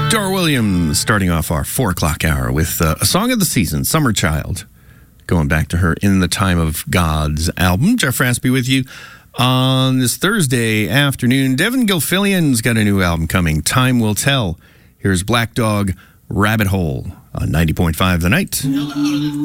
Dora Williams starting off our 4 o'clock hour with a song of the season, Summer Child. Going back to her In the Time of God's album. Jeff Raspy with you on this Thursday afternoon. Devin Gilfillian's got a new album coming, Time Will Tell. Here's Black Dog, Rabbit Hole on 90.5 The Night.